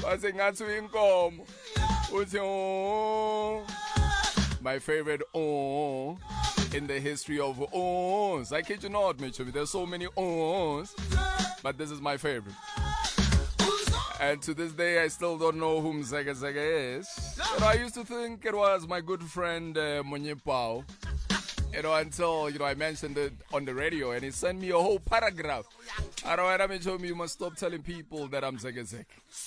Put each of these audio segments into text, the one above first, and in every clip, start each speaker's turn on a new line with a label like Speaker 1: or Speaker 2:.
Speaker 1: Wase ngathi inkomo. Uthi oh. My favorite oh in the history of ohs. I kid you not, Mitchell. There's so many ohs, but this is my favorite. And to this day, I still don't know who Mzega Zega is. But I used to think it was my good friend Monyepao. Until, I mentioned it on the radio and he sent me a whole paragraph. I told me you must stop telling people that I'm Zega Zega.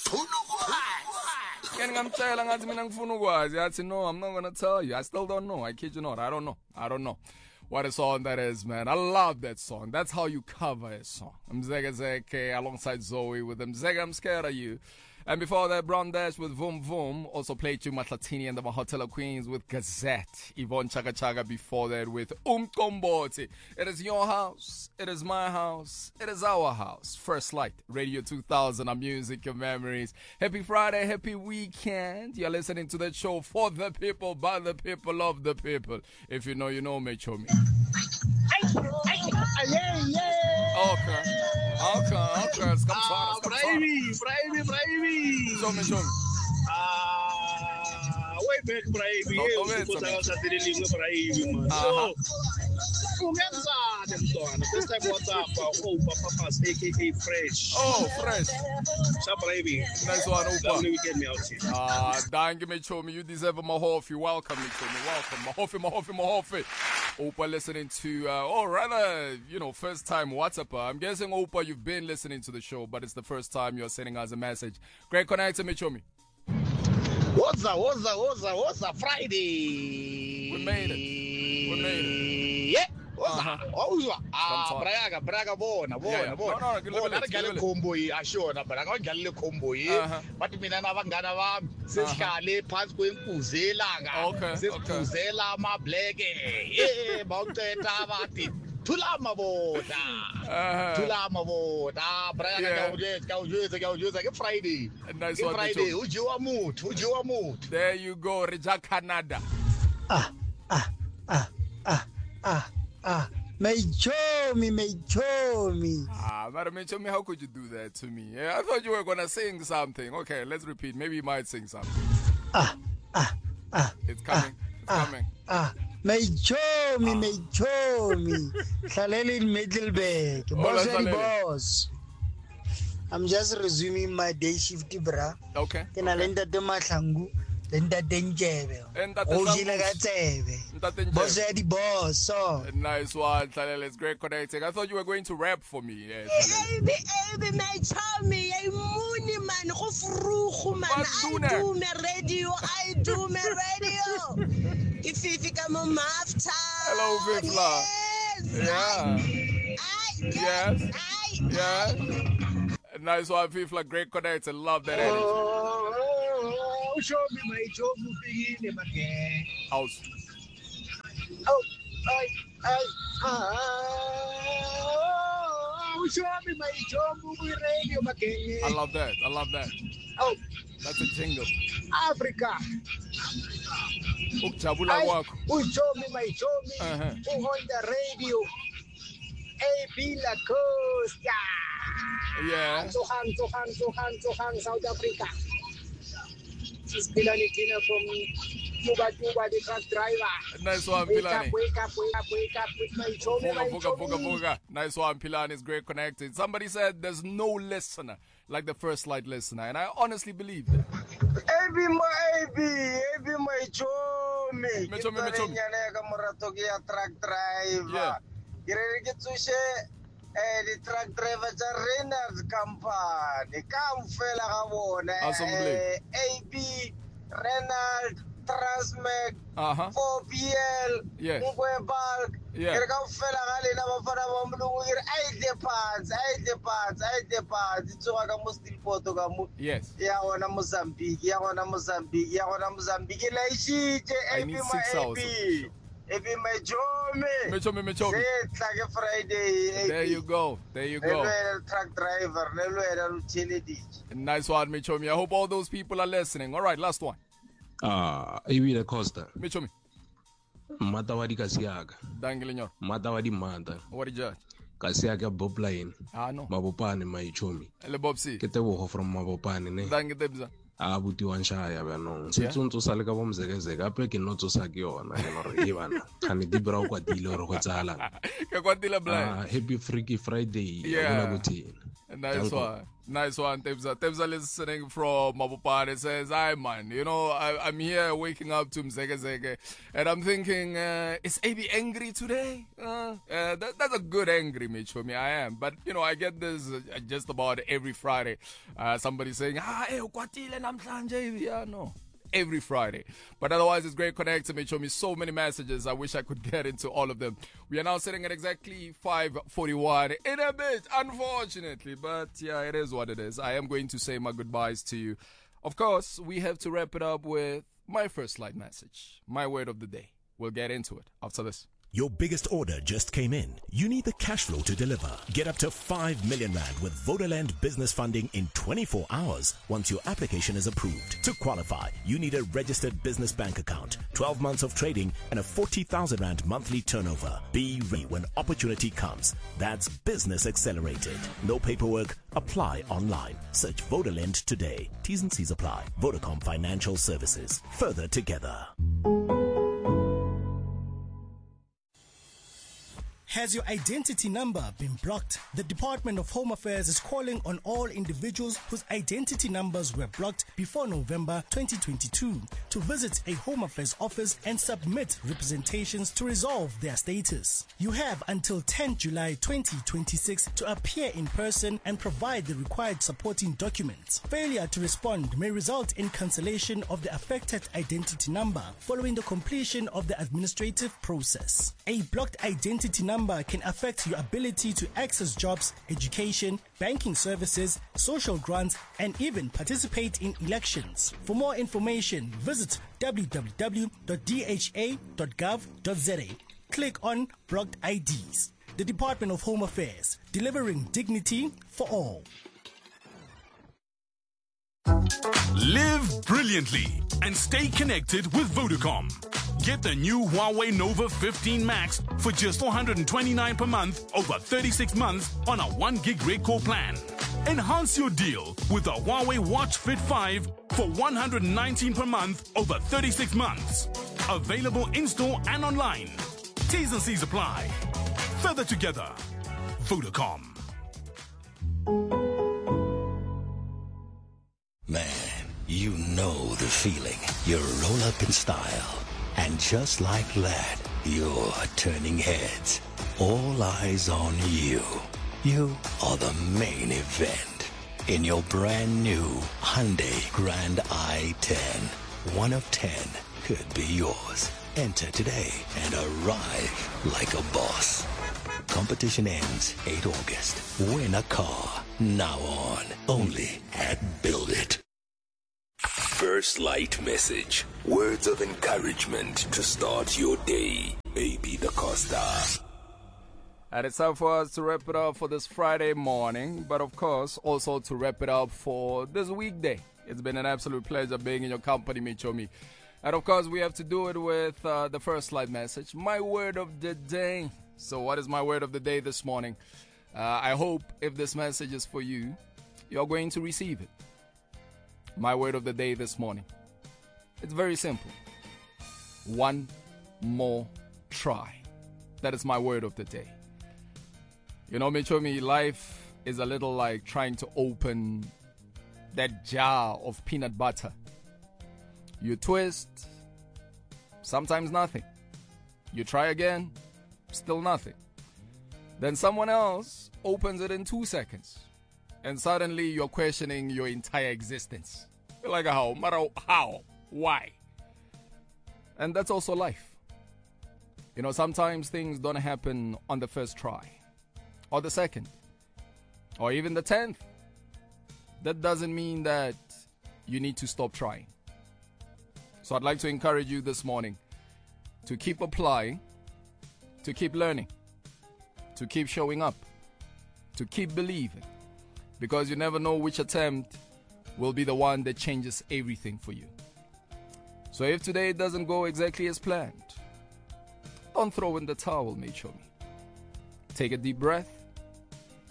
Speaker 1: No, I'm not going to tell you. I still don't know. I kid you not. I don't know. What a song that is, man. I love that song. That's how you cover a song. Mzega Zeke alongside Zoe with Mzega, I'm scared of you. And before that, Brown Dash with Voom Voom. Also played you Matlatini and the Mahotela Queens with Gazette. Yvonne Chaga Chaga before that with Komboti. It is your house. It is my house. It is our house. First Light, Radio 2000, our music, your memories. Happy Friday, happy weekend. You're listening to that show for the people, by the people, of the people. If you know, you know, make sure me. Okay. Show me.
Speaker 2: Way back, Brave. This time WhatsApp, Papa's aka Fresh.
Speaker 1: Oh, Fresh.
Speaker 2: Nice one, Opa. Weekend me out here.
Speaker 1: Thank you, show me. You deserve a Mahofi. Welcome, welcome. Mahofi. Opa listening to, first time WhatsApp. I'm guessing, Opa, you've been listening to the show, but it's the first time you're sending us a message. Great connector, Michomi.
Speaker 2: What's up, Friday?
Speaker 1: We made it.
Speaker 2: Yeah. Braga bona. Ngale combo ashona Braga ngale combo but mina nabangana bami sesihlale phansi kwempuze elanga sesifuzela ama black bawucetha abathi thula maboda Braga kawujuza ke Friday.
Speaker 1: Nice one,
Speaker 2: Friday ujiwa muthu.
Speaker 1: There you go, Reja Canada.
Speaker 3: Mechomi.
Speaker 1: Madam Mechomi, how could you do that to me? Yeah, I thought you were gonna sing something. Okay, let's repeat. Maybe you might sing something. It's coming.
Speaker 3: Mechomi. Hlaleli in Middleburg. Boss. I'm just resuming my day shift, bra.
Speaker 1: Okay.
Speaker 3: Kenalenda de mahlangu. Lenda denjebe. Ojila gatsebe. Boss Eddie Boss. So.
Speaker 1: Nice one, Hlaleli. It's great connecting. I thought you were going to rap for me. Yes.
Speaker 4: Mechomi, muni man, go frugu man. I do me radio. If you come on after.
Speaker 1: Hello, Vifla. Yes. Yeah. Nice one, Vifla. Great connecting. Love that energy.
Speaker 2: Show me my job moving in again.
Speaker 1: House.
Speaker 2: Show me my job moving radio again.
Speaker 1: I love that.
Speaker 2: Oh,
Speaker 1: that's a jingle.
Speaker 2: Africa.
Speaker 1: Ukujabula kwakho.
Speaker 2: Show me my job on the radio. AB La Costa.
Speaker 1: Yeah.
Speaker 2: Johan, South Africa. This is Pilani Kina from Cuba, the truck driver.
Speaker 1: Nice one, Pilani.
Speaker 2: Wake up with my Jomi.
Speaker 1: Boga. Nice one, Pilani is great connected. Somebody said there's no listener like the First Light listener, and I honestly believe that.
Speaker 3: AB my Jomi.
Speaker 1: Mechomi.
Speaker 3: Truck driver.
Speaker 1: Yeah.
Speaker 3: The truck driver Reynolds company come fela ga bona AB Reynolds Transmec 4PL Ngwe Bulk ke ka fela ga lena ba fana ba mlungu ke ai the parts tsoga ka mo Stillport ka mo ya gona Mozambique la ishite AB Ebi Mechomi. Friday.
Speaker 1: There you go.
Speaker 3: Truck driver.
Speaker 1: Nice one, Mechomi. I hope all those people are listening. All right, last one.
Speaker 5: Ibi the Costa.
Speaker 1: Mechomi.
Speaker 5: Mata wadi kasiaga.
Speaker 1: Dangilinyo.
Speaker 5: Mata wadi mata.
Speaker 1: What did you?
Speaker 5: ka se ya ka Bobline
Speaker 1: no
Speaker 5: Mabopane Maichomi
Speaker 1: le Bobsi
Speaker 5: ke tebogo from Mabopane ne
Speaker 1: danke tebza
Speaker 5: buti wa nshaya banong se tsontso sa le ka bo mzekeze gape ke no tsosa ke yona ke no re e bana khane di bra kwa dile re go tsala
Speaker 1: ke kwa dile bla
Speaker 5: happy freaky friday bona bothini.
Speaker 1: Nice one, Tebza. Tebza listening from Mabopane says, "Hi man, you know I'm here waking up to Mzeke Zeke, and I'm thinking, is AB angry today? That's a good angry, Mitch, for me. I am, but you know I get this just about every Friday. Somebody saying, no." Every Friday. But otherwise, it's great connecting me. Show me so many messages. I wish I could get into all of them. We are now sitting at exactly 5:41 in a bit, unfortunately. But yeah, it is what it is. I am going to say my goodbyes to you. Of course, we have to wrap it up with my first slide message, my word of the day. We'll get into it after this.
Speaker 6: Your biggest order just came in. You need the cash flow to deliver. Get up to 5 million rand with Vodaland business funding in 24 hours once your application is approved. To qualify, you need a registered business bank account, 12 months of trading, and a 40,000 rand monthly turnover. Be ready when opportunity comes. That's Business Accelerated. No paperwork. Apply online. Search Vodaland today. T's and C's apply. Vodacom Financial Services. Further together.
Speaker 7: Has your identity number been blocked? The Department of Home Affairs is calling on all individuals whose identity numbers were blocked before November 2022 to visit a Home Affairs office and submit representations to resolve their status. You have until 10 July 2026 to appear in person and provide the required supporting documents. Failure to respond may result in cancellation of the affected identity number following the completion of the administrative process. A blocked identity number can affect your ability to access jobs, education, banking services, social grants, and even participate in elections. For more information, visit www.dha.gov.za. Click on Blocked IDs. The Department of Home Affairs, delivering dignity for all.
Speaker 8: Live brilliantly and stay connected with Vodacom. Get the new Huawei Nova 15 Max for just $429 per month over 36 months on a 1 gig rate core plan. Enhance your deal with the Huawei Watch Fit 5 for $119 per month over 36 months. Available in-store and online. T's and C's apply. Further together. Vodacom.
Speaker 9: Man, you know the feeling. You roll up in style. And just like that, you're turning heads. All eyes on you. You are the main event. In your brand new Hyundai Grand i10. 1 of 10 could be yours. Enter today and arrive like a boss. Competition ends 8 August. Win a car. Now on. Only at Build It.
Speaker 10: First light message. Words of encouragement to start your day. AB Da Costa.
Speaker 1: And it's time for us to wrap it up for this Friday morning, but of course also to wrap it up for this weekday. It's been an absolute pleasure being in your company, Michomi. And of course we have to do it with the first light message, my word of the day. So what is my word of the day this morning? I hope if this message is for you, you're going to receive it. My word of the day this morning. It's very simple. One more try. That is my word of the day. You know, Michomi, life is a little like trying to open that jar of peanut butter. You twist, sometimes nothing. You try again, still nothing. Then someone else opens it in 2 seconds. And suddenly you're questioning your entire existence. You're like, how? Why? And that's also life. You know, sometimes things don't happen on the first try. Or the second. Or even the 10th. That doesn't mean that you need to stop trying. So I'd like to encourage you this morning to keep applying, to keep learning, to keep showing up, to keep believing. Because you never know which attempt will be the one that changes everything for you. So if today it doesn't go exactly as planned, don't throw in the towel, Michomi. Take a deep breath,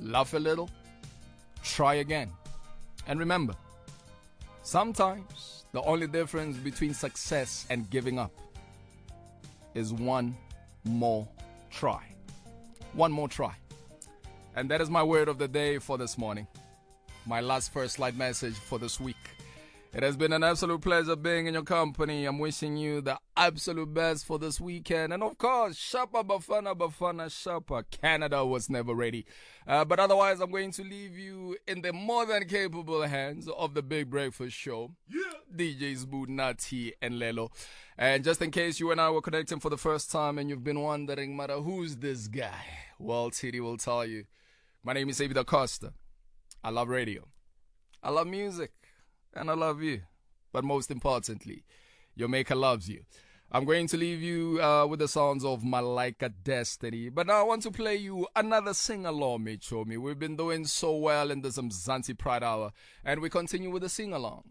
Speaker 1: laugh a little, try again. And remember, sometimes the only difference between success and giving up is one more try. One more try. And that is my word of the day for this morning. My last First Light message for this week. It has been an absolute pleasure being in your company. I'm wishing you the absolute best for this weekend. And of course, Shapa Bafana Shapa. Canada was never ready. But otherwise, I'm going to leave you in the more than capable hands of the Big Breakfast Show. Yeah. DJs Boot, Nati, and Lelo. And just in case you and I were connecting for the first time and you've been wondering, Mara, who's this guy? Well, Titi will tell you. My name is David Acosta. I love radio. I love music. And I love you. But most importantly, your maker loves you. I'm going to leave you with the sounds of Malaika Destiny. But now I want to play you another sing-along, Michomi. We've been doing so well in the Mzansi Pride Hour. And we continue with the sing-along.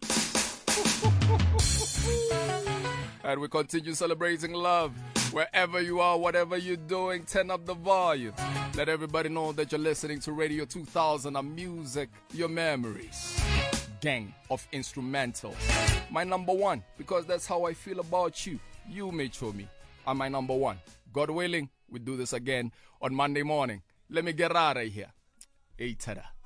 Speaker 1: And we continue celebrating love. Wherever you are, whatever you're doing, turn up the volume. Let everybody know that you're listening to Radio 2000 and music, your memories. Gang of instrumentals. My number one, because that's how I feel about you. You, Michomi, are my number one. God willing, we do this again on Monday morning. Let me get out of here. Hey, tada.